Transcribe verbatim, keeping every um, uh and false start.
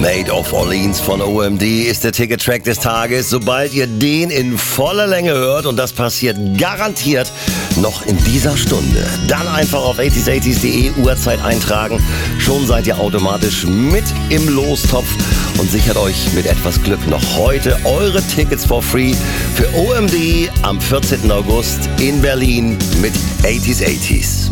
Made of Orleans von O M D ist der Ticket-Track des Tages. Sobald ihr den in voller Länge hört, und das passiert garantiert noch in dieser Stunde, dann einfach auf achtziger achtzig punkt de Uhrzeit eintragen. Schon seid ihr automatisch mit im Lostopf und sichert euch mit etwas Glück noch heute eure Tickets for free für O M D am vierzehnten August in Berlin mit achtziger achtzig.